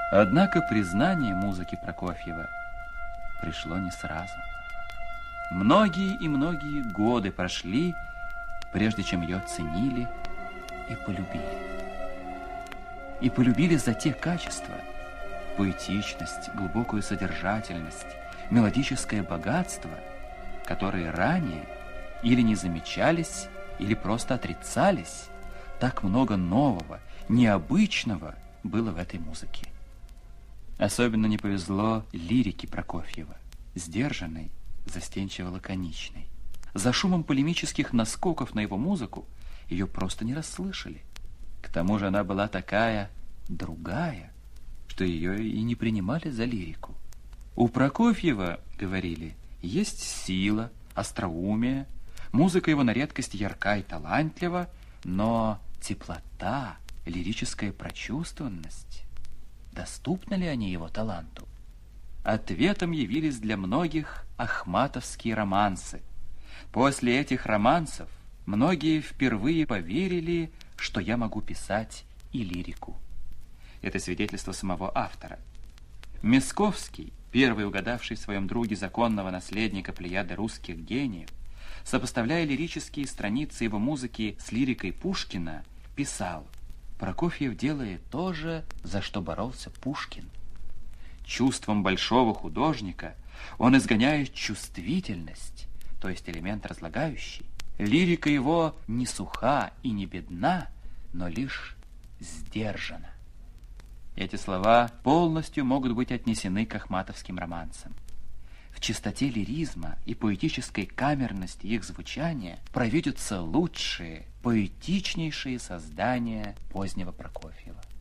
Однако признание музыки Прокофьева пришло не сразу. Многие и многие годы прошли, прежде чем ее оценили и полюбили. И полюбили за те качества: поэтичность, глубокую содержательность, мелодическое богатство, которые ранее или не замечались, или просто отрицались. Так много нового, необычного было в этой музыке. Особенно не повезло лирике Прокофьева, сдержанной, застенчиво-лаконичной. За шумом полемических наскоков на его музыку ее просто не расслышали. К тому же она была такая другая, что ее и не принимали за лирику. У Прокофьева, говорили, есть сила, остроумие, музыка его на редкость ярка и талантлива, но теплота, лирическая прочувствованность, доступны ли они его таланту? Ответом явились для многих ахматовские романсы. После этих романсов многие впервые поверили, что я могу писать и лирику. Это свидетельство самого автора. Мясковский, первый угадавший в своем друге законного наследника плеяды русских гениев, сопоставляя лирические страницы его музыки с лирикой Пушкина, писал: Прокофьев делает то же, за что боролся Пушкин. Чувством большого художника он изгоняет чувствительность, то есть элемент разлагающий. Лирика его не суха и не бедна, но лишь сдержана. Эти слова полностью могут быть отнесены к ахматовским романсам. В чистоте лиризма и поэтической камерности их звучания провидятся лучшие, поэтичнейшие создания позднего Прокофьева.